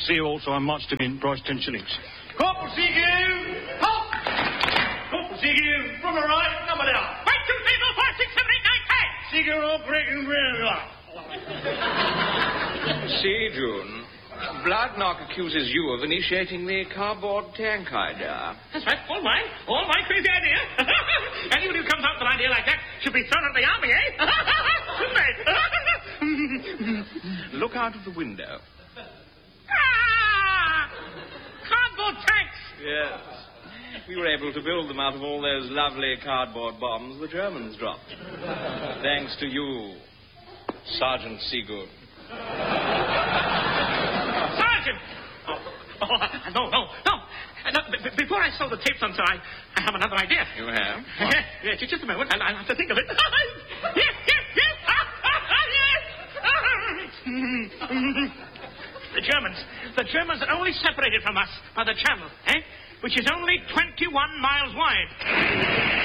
See you also. I'm marched in price 10 shillings. Corporal Seague! Halt! Corporal Seague, from the right, number down. 1, 2, 3, 4, 5, 6, 7, 8, 9, 10. Seague, all great and real. See, June. Bloodknock accuses you of initiating the cardboard tank idea. That's right. All mine. All my crazy idea. Anyone who comes up with an idea like that should be thrown at the army, eh? Shouldn't they? Look out of the window. Ah! Cardboard tanks. Yes. We were able to build them out of all those lovely cardboard bombs the Germans dropped. Thanks to you, Sergeant Seagood. Sergeant! No. Before I sew the tapes on, sir, I have another idea. You have? Yes, just a moment. I'll have to think of it. Yes. The Germans are only separated from us by the channel, which is only 21 miles wide.